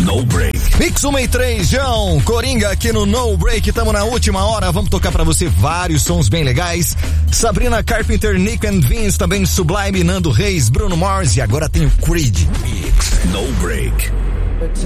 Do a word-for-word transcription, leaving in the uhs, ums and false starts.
No Break. Mix um e três, João Coringa aqui no No Break. Tamo na última hora. Vamos tocar pra você vários sons bem legais. Sabrina Carpenter, Nick and Vince, também Sublime, Nando Reis, Bruno Mars e agora tem o Creed. Mix No Break.